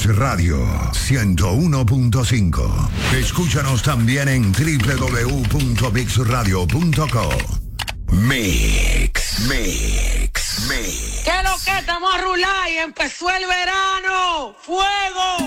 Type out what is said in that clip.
Radio 101.5. Escúchanos también en www.mixradio.co. Mix. ¿Qué lo que estamos a rular y empezó el verano? ¡Fuego!